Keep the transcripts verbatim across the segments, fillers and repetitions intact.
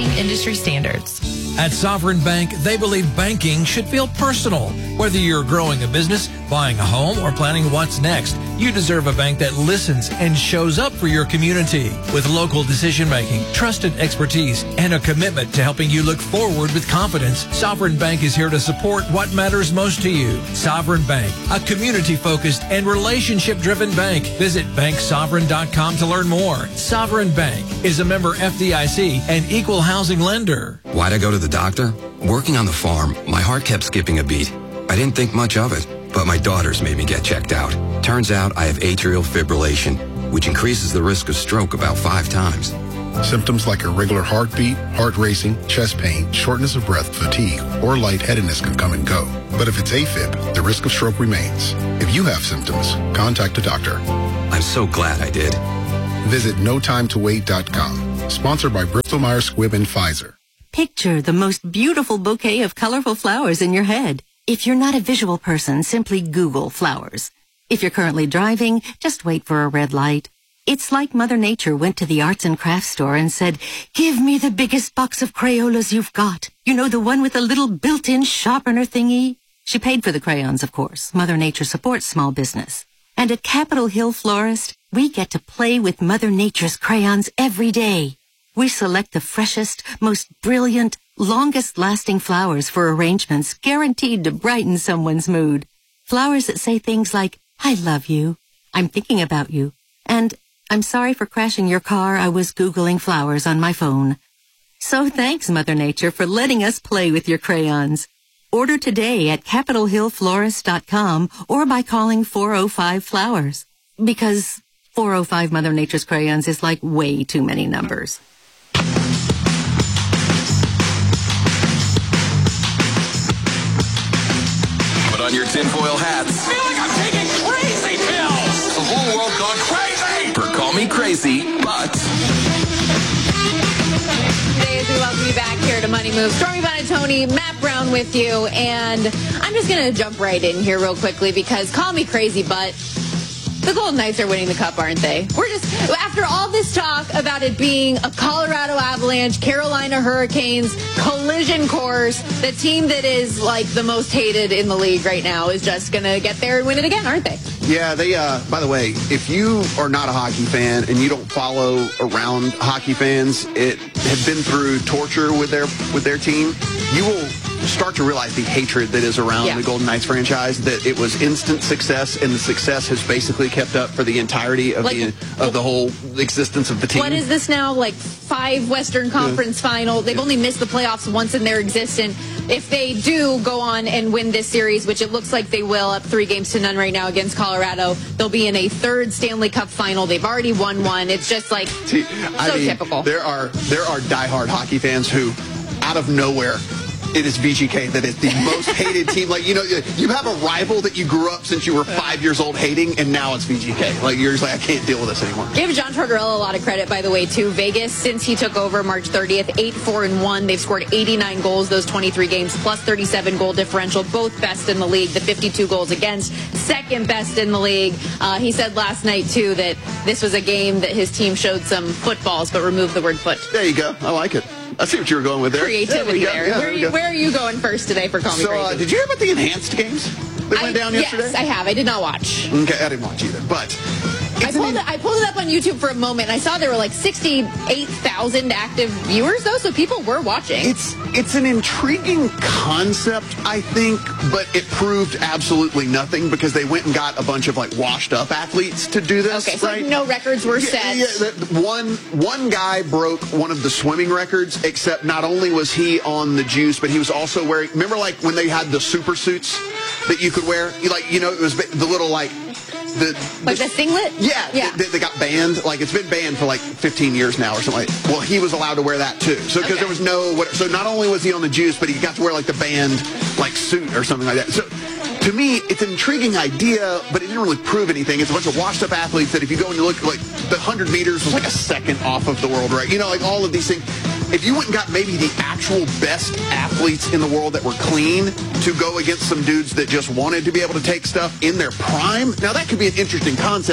meeting industry standards. At Sovereign Bank, they believe banking should feel personal. Whether you're growing a business, buying a home, or planning what's next, you deserve a bank that listens and shows up for your community. With local decision-making, trusted expertise, and a commitment to helping you look forward with confidence, Sovereign Bank is here to support what matters most to you. Sovereign Bank, a community-focused and relationship-driven bank. Visit bank sovereign dot com to learn more. Sovereign Bank is a member F D I C and equal housing lender. Why'd I go to the doctor? Working on the farm, my heart kept skipping a beat. I didn't think much of it, but my daughters made me get checked out. Turns out I have atrial fibrillation, which increases the risk of stroke about five times. Symptoms like irregular heartbeat, heart racing, chest pain, shortness of breath, fatigue, or lightheadedness can come and go. But if it's AFib, the risk of stroke remains. If you have symptoms, contact a doctor. I'm so glad I did. Visit no time to wait dot com. Sponsored by Bristol Myers Squibb and Pfizer. Picture the most beautiful bouquet of colorful flowers in your head. If you're not a visual person, simply Google flowers. If you're currently driving, just wait for a red light. It's like Mother Nature went to the arts and crafts store and said, "Give me the biggest box of Crayolas you've got. You know, the one with the little built-in sharpener thingy?" She paid for the crayons, of course. Mother Nature supports small business. And at Capitol Hill Florist, we get to play with Mother Nature's crayons every day. We select the freshest, most brilliant, longest-lasting flowers for arrangements guaranteed to brighten someone's mood. Flowers that say things like, "I love you," "I'm thinking about you," and "I'm sorry for crashing your car. I was Googling flowers on my phone." So thanks, Mother Nature, for letting us play with your crayons. Order today at capitol hill florist dot com or by calling four oh five flowers. Because four oh five Mother Nature's crayons is like way too many numbers. Put on your tinfoil hats. I feel like I'm taking crazy pills. The whole world gone crazy. For Call Me Crazy, but... Today, as we welcome you back here to Money Moves, Stormy Buonantony, Matt Brown with you, and I'm just going to jump right in here real quickly because call me crazy, but the Golden Knights are winning the cup, aren't they? We're just, after all this talk about it being a Colorado Avalanche, Carolina Hurricanes collision course, the team that is like the most hated in the league right now is just going to get there and win it again, aren't they? Yeah, they, uh, by the way, if you are not a hockey fan and you don't follow around hockey fans, it have been through torture with their, with their team, you will start to realize the hatred that is around yeah. the Golden Knights franchise, that it was instant success, and the success has basically kept up for the entirety of, like, the, of the whole existence of the team. What is this now, like five Western Conference yeah. final? They've yeah. only missed the playoffs once in their existence. If they do go on and win this series, which it looks like they will, up three games to none right now against Colorado, they'll be in a third Stanley Cup final. They've already won one. It's just like See, so I mean, typical. There are, there are diehard hockey fans who, out of nowhere, it is V G K that is the most hated team. Like, you know, you have a rival that you grew up since you were five years old hating, and now it's V G K. Like, you're just like, I can't deal with this anymore. Give John Tortorella a lot of credit, by the way, too. Vegas, since he took over March thirtieth, eight four and one. They've scored eighty-nine goals those twenty-three games, plus thirty-seven goal differential, both best in the league. The fifty-two goals against, second best in the league. Uh, he said last night, too, that this was a game that his team showed some footballs, but removed the word foot. There you go. I like it. I see what you were going with there. Creativity there. Yeah, where, are you, where are you going first today for Call Me so, Crazy? So, uh, did you hear about the enhanced games that I, went down yesterday? Yes, I have. I did not watch. Okay, I didn't watch either, but... I pulled, it, I pulled it up on YouTube for a moment, and I saw there were like sixty-eight thousand active viewers, though, so people were watching. It's it's an intriguing concept, I think, but it proved absolutely nothing because they went and got a bunch of, like, washed-up athletes to do this, Okay, so right? no records were yeah, set. Yeah, that one, one guy broke one of the swimming records, except not only was he on the juice, but he was also wearing... Remember, like, when they had the super suits that you could wear? Like, you know, it was the little, like... The, like the, the singlet? Yeah, yeah. They, they got banned. Like, it's been banned for like fifteen years now or something like that. Well, he was allowed to wear that too. So, because okay. there was no, what, so not only was he on the juice, but he got to wear like the band, like, suit or something like that. So, to me, it's an intriguing idea, but it didn't really prove anything. It's a bunch of washed-up athletes that if you go and you look, like, the one hundred meters was like a second off of the world, right? You know, like, all of these things. If you went and got maybe the actual best athletes in the world that were clean to go against some dudes that just wanted to be able to take stuff in their prime, now that could be an interesting concept of,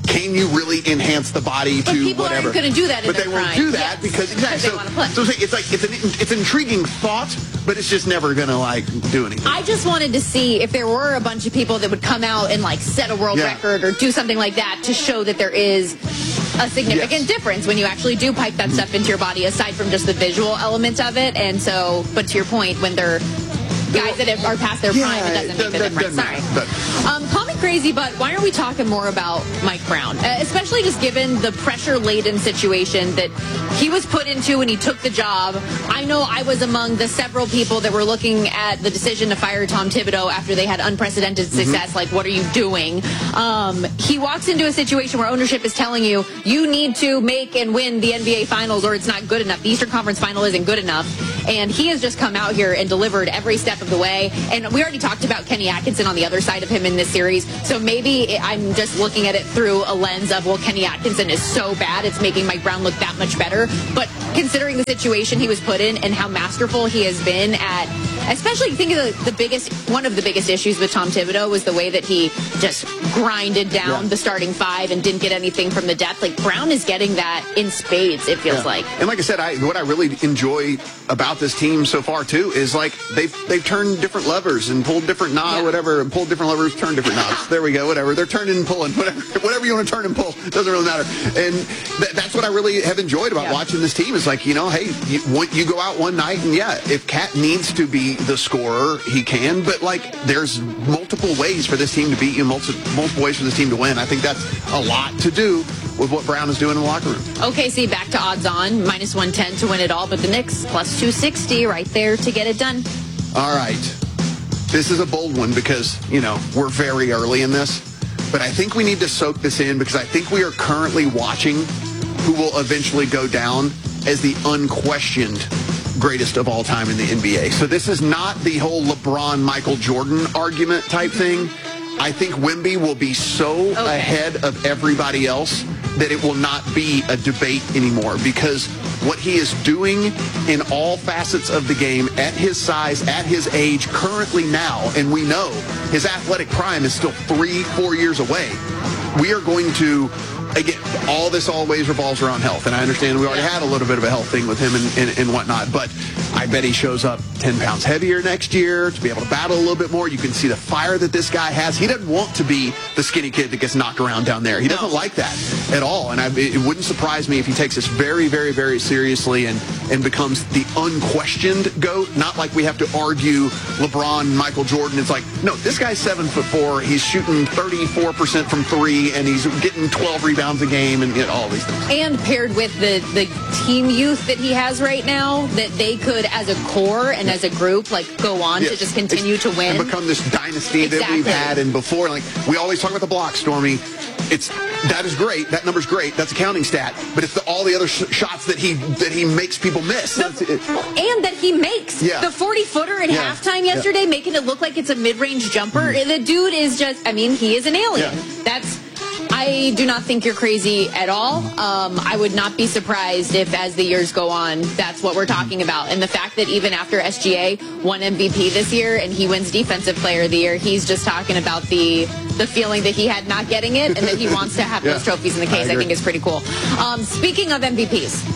can you really enhance the body but to people whatever? aren't going to do that in But their they won't prime. do that Yes, because exactly. because they So, wanna play. so it's like it's an it's an intriguing thought, but it's just never going to like do anything. I just wanted to see if there were a bunch of people that would come out and like set a world Yeah. record or do something like that to show that there is a significant Yes. difference when you actually do pipe that stuff into your body, aside from just the visual element of it. And so, but to your point, when they're guys that are past their Yeah, prime, it doesn't make the doesn't- difference. doesn't Sorry. matter, Um, call me crazy, but why aren't we talking more about Mike Brown? Uh, especially just given the pressure-laden situation that he was put into when he took the job. I know I was among the several people that were looking at the decision to fire Tom Thibodeau after they had unprecedented success. Mm-hmm. Like, what are you doing? Um, he walks into a situation where ownership is telling you, you need to make and win the N B A Finals or it's not good enough. The Eastern Conference Final isn't good enough. And he has just come out here and delivered every step of the way. And we already talked about Kenny Atkinson on the other side of him in this series. So maybe I'm just looking at it through a lens of, well, Kenny Atkinson is so bad, it's making Mike Brown look that much better. But considering the situation he was put in and how masterful he has been at, especially think of the, the biggest, one of the biggest issues with Tom Thibodeau was the way that he just grinded down Yeah. the starting five and didn't get anything from the depth. Like, Brown is getting that in spades, it feels Yeah. like. And like I said, I, what I really enjoy about this team so far too is like they've they've turned different levers and pulled different knobs, Yeah. whatever, and pulled different levers, turned different knobs. There we go, whatever. They're turning and pulling, whatever, whatever you want to turn and pull, doesn't really matter. And th- that's what I really have enjoyed about Yeah. watching this team. Is like, you know, hey, you, one- you go out one night and yeah, if Cat needs to be the scorer, he can. But like, there's multiple ways for this team to beat you, multiple multiple ways for this team to win. I think that's a lot to do with what Brown is doing in the locker room. O K C back to odds on, minus one ten to win it all, but the Knicks plus two sixty right there to get it done. All right. This is a bold one because, you know, we're very early in this. But I think we need to soak this in because I think we are currently watching who will eventually go down as the unquestioned greatest of all time in the N B A. So this is not the whole LeBron, Michael Jordan argument type thing. I think Wemby will be so Okay. ahead of everybody else that it will not be a debate anymore because what he is doing in all facets of the game at his size, at his age, currently now, and we know his athletic prime is still three, four years away. We are going to, again, all this always revolves around health, and I understand we already had a little bit of a health thing with him and, and, and whatnot, but I bet he shows up ten pounds heavier next year to be able to battle a little bit more. You can see the fire that this guy has. He doesn't want to be the skinny kid that gets knocked around down there. He doesn't like that at all, and I, it wouldn't surprise me if he takes this very, very, very seriously and, and becomes the unquestioned GOAT, not like we have to argue LeBron, Michael Jordan. It's like, no, this guy's seven foot four. He's shooting thirty-four percent from three, and he's getting twelve rebounds a game, and you know, all these things. And paired with the, the team youth that he has right now, that they could, as a core and as a group, like go on Yes. to just continue to win. And become this dynasty that we've Exactly. had and before. Like, we always talk about the block, Stormy. It's that is great. That number's great. That's a counting stat. But it's the, all the other sh- shots that he that he makes people miss. That's it. And that he makes Yeah. the forty-footer at Yeah. halftime yesterday, Yeah. making it look like it's a mid-range jumper. The dude is just, I mean, he is an alien. Yeah. That's, I do not think you're crazy at all. Um, I would not be surprised if, as the years go on, that's what we're talking about. And the fact that even after S G A won M V P this year and he wins Defensive Player of the Year, he's just talking about the the feeling that he had not getting it and that he wants to have Yeah. those trophies in the case. I, I think is pretty cool. Um, speaking of M V Ps,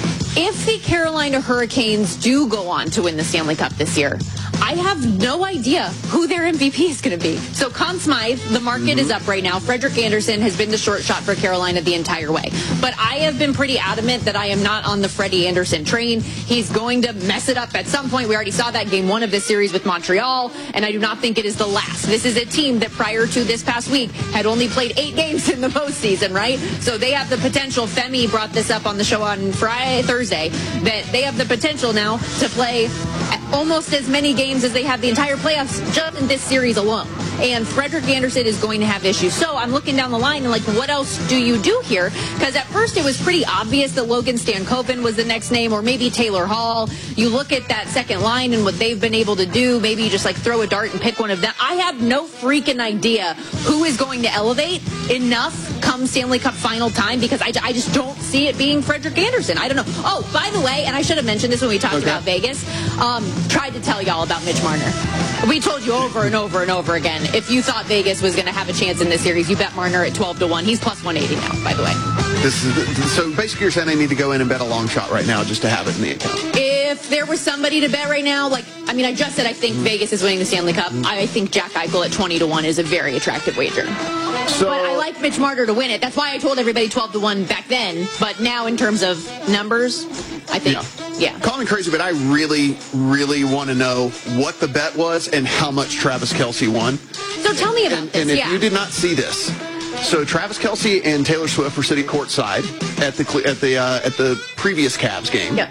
if the Carolina Hurricanes do go on to win the Stanley Cup this year, I have no idea who their M V P is going to be. So Conn Smythe, the market mm-hmm. is up right now. Frederik Andersen has been the short shot for Carolina the entire way. But I have been pretty adamant that I am not on the Freddie Andersen train. He's going to mess it up at some point. We already saw that game one of this series with Montreal, and I do not think it is the last. This is a team that prior to this past week had only played eight games in the postseason, right? So they have the potential. Femi brought this up on the show on Friday, Thursday, that they have the potential now to play almost as many games as they have the entire playoffs just in this series alone. And Frederik Andersen is going to have issues. So I'm looking down the line and like, what else do you do here? Because at first it was pretty obvious that Logan Stankoven was the next name, or maybe Taylor Hall. You look at that second line and what they've been able to do. Maybe you just like throw a dart and pick one of them. I have no freaking idea who is going to elevate enough come Stanley Cup final time? Because I, I just don't see it being Frederik Andersen. I don't know. Oh, by the way, and I should have mentioned this when we talked okay. about Vegas, um, tried to tell y'all about Mitch Marner. We told you over and over and over again, if you thought Vegas was going to have a chance in this series, you bet Marner at twelve to one. He's plus one eighty now, by the way. This is, so basically you're saying I need to go in and bet a long shot right now just to have it in the account. If there was somebody to bet right now, like, I mean, I just said I think mm-hmm. Vegas is winning the Stanley Cup. Mm-hmm. I think Jack Eichel at twenty to one is a very attractive wager. So, but I like Mitch Marner to win it. That's why I told everybody twelve to one back then. But now in terms of numbers, I think, yeah. yeah. Call me crazy, but I really, really want to know what the bet was and how much Travis Kelce won. So tell me about and, this. And if yeah. you did not see this, so Travis Kelce and Taylor Swift were sitting courtside at the at the uh, at the previous Cavs game. Yeah.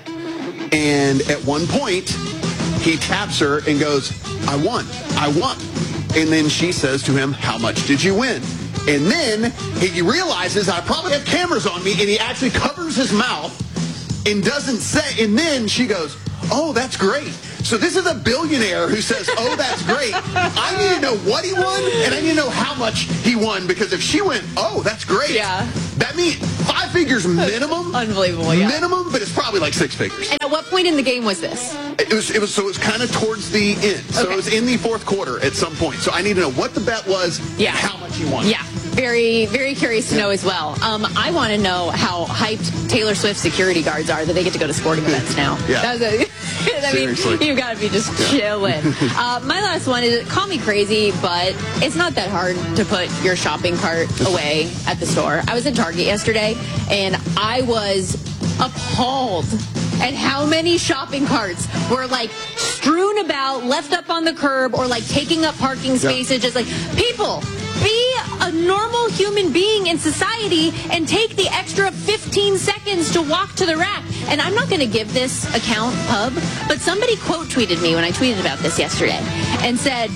And at one point, he taps her and goes, "I won, I won." And then she says to him, "How much did you win?" And then he realizes, I probably have cameras on me, and he actually covers his mouth and doesn't say. And then she goes, "Oh, that's great." So this is a billionaire who says, "Oh, that's great." I need to know what he won, and I need to know how much he won, because if she went, "Oh, that's great," yeah, that means five figures minimum. Unbelievable, yeah. Minimum, but it's probably like six figures. And at what point in the game was this? It was. It was. So it was kind of towards the end. So okay. It was in the fourth quarter at some point. So I need to know what the bet was. Yeah. And how much he won. Yeah. Very, very curious to yeah. know as well. Um, I want to know how hyped Taylor Swift security guards are that they get to go to sporting events now. Yeah. That was a, I mean, Seriously. you've got to be just yeah. chilling. uh, my last one is, call me crazy, but it's not that hard to put your shopping cart away at the store. I was in Target yesterday, and I was appalled at how many shopping carts were like strewn about, left up on the curb, or like taking up parking spaces. Yeah. Just like, people, be a normal human being in society and take the extra fifteen seconds to walk to the rack. And I'm not going to give this account pub, but somebody quote tweeted me when I tweeted about this yesterday and said,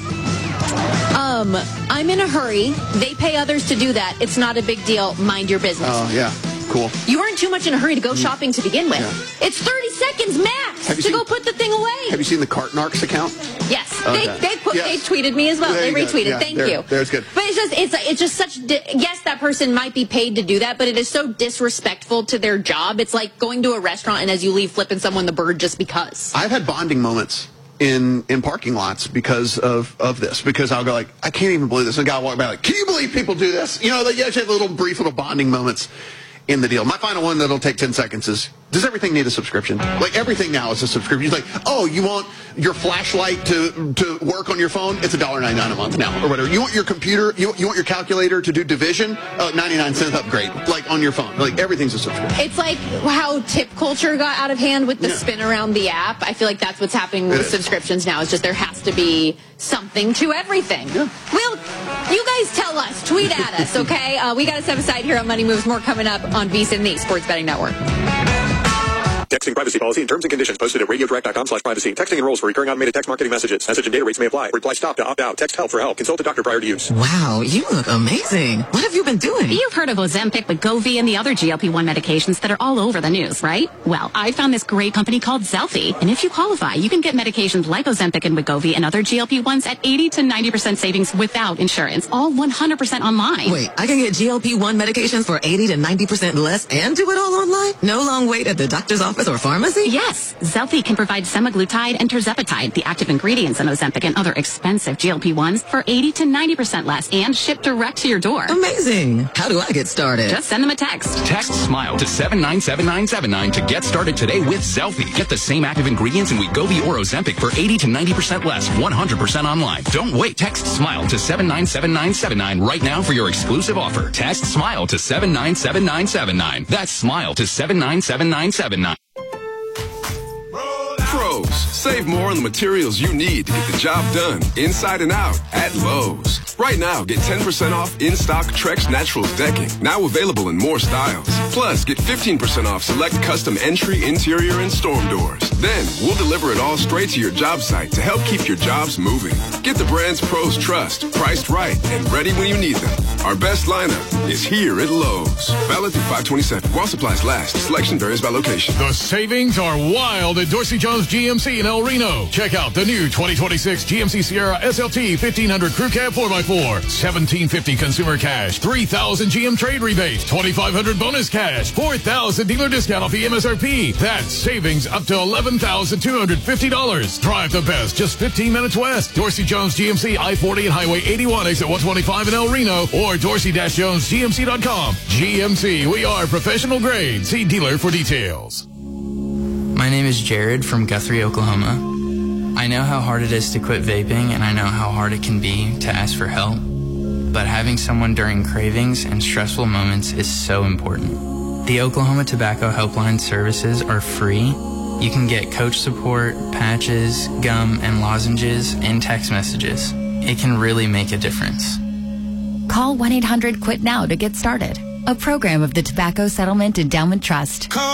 um, I'm in a hurry. They pay others to do that. It's not a big deal. Mind your business. Oh, yeah. Cool. You weren't too much in a hurry to go shopping to begin with. Yeah. It's thirty seconds max to seen, go put the thing away. Have you seen the Cartnarks account? Yes. Okay. They they, put, yes. they tweeted me as well. There they retweeted. Yeah, Thank there, you. There's good. But it's just it's it's just such di- yes, that person might be paid to do that, but it is so disrespectful to their job. It's like going to a restaurant and as you leave flipping someone the bird just because. I've had bonding moments in in parking lots because of of this, because I'll go like, I can't even believe this. And a guy will walk by like, can you believe people do this? You know, they actually have little brief little bonding moments in the deal. My final one that'll take ten seconds is, does everything need a subscription? Like, everything now is a subscription. You're like, oh, you want your flashlight to to work on your phone? It's one dollar and ninety-nine cents a month now, or whatever. You want your computer, you, you want your calculator to do division? Uh, ninety-nine cents upgrade, like on your phone. Like, everything's a subscription. It's like how tip culture got out of hand with the yeah. spin around the app. I feel like that's what's happening with subscriptions now. It's just there has to be something to everything. Yeah. Well, you guys tell us. Tweet at us, okay? Uh, we got a step aside here on Money Moves. More coming up on VSiN, the Sports Betting Network. Texting privacy policy and terms and conditions posted at radiodirect.com slash privacy. Texting enrolls for recurring automated text marketing messages. Message and data rates may apply. Reply stop to opt out. Text help for help. Consult a doctor prior to use. Wow, you look amazing. What have you been doing? You've heard of Ozempic, Wegovy, and the other G L P one medications that are all over the news, right? Well, I found this great company called Zelfie. And if you qualify, you can get medications like Ozempic and Wegovy and other G L P ones at eighty to ninety percent savings without insurance. All one hundred percent online. Wait, I can get G L P one medications for eighty to ninety percent less and do it all online? No long wait at the doctor's office or pharmacy? Yeah. Yes, Zelfie can provide semaglutide and tirzepatide, the active ingredients in Ozempic and other expensive G L P ones, for eighty to ninety percent less and shipped direct to your door. Amazing. How do I get started? Just send them a text. Text SMILE to seven nine seven nine seven nine to get started today with Zelfie. Get the same active ingredients in Wegovy or Ozempic for eighty to ninety percent less, one hundred percent online. Don't wait. Text SMILE to seven nine seven nine seven nine right now for your exclusive offer. Text SMILE to seven nine seven nine seven nine. That's SMILE to seven nine seven nine seven nine. Pros, save more on the materials you need to get the job done inside and out at Lowe's. Right now, get ten percent off in-stock Trex Naturals decking, now available in more styles. Plus, get fifteen percent off select custom entry, interior, and storm doors. Then, we'll deliver it all straight to your job site to help keep your jobs moving. Get the brands pros trust, priced right, and ready when you need them. Our best lineup is here at Lowe's. Valid through five twenty-seven. While supplies last, selection varies by location. The savings are wild at Dorsey Jones G M C C in El Reno. Check out the new twenty twenty-six G M C Sierra S L T fifteen hundred Crew Cab four by four. seventeen fifty consumer cash, three thousand G M trade rebate, twenty-five hundred bonus cash, four thousand dealer discount off the M S R P. That's savings up to eleven thousand two hundred fifty dollars. Drive the best, just fifteen minutes west. Dorsey Jones G M C I forty and Highway eighty-one exit one twenty-five in El Reno or dorsey dash jones g m c dot com. G M C, we are professional grade. See dealer for details. My name is Jared from Guthrie, Oklahoma. I know how hard it is to quit vaping, and I know how hard it can be to ask for help. But having someone during cravings and stressful moments is so important. The Oklahoma Tobacco Helpline services are free. You can get coach support, patches, gum, and lozenges, and text messages. It can really make a difference. Call one eight hundred quit now to get started. A program of the Tobacco Settlement Endowment Trust.